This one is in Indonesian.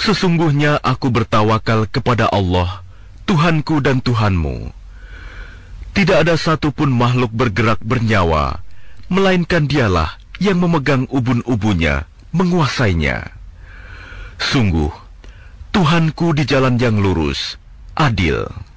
Sesungguhnya aku bertawakal kepada Allah, Tuhanku dan Tuhanmu. Tidak ada satupun makhluk bergerak bernyawa, melainkan Dialah yang memegang ubun-ubunnya, menguasainya. Sungguh, Tuhanku di jalan yang lurus, adil.